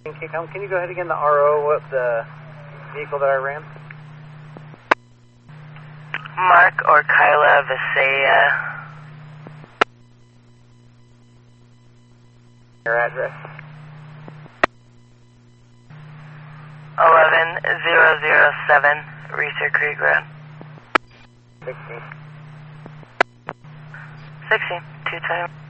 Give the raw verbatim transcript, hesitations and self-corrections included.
Okay, come, can you go ahead again, the R O, what the vehicle that I ran? Mark or Kyla Visaya. Your address? eleven zero zero seven Reeser Creek Road. sixteen. sixteen, two twenty.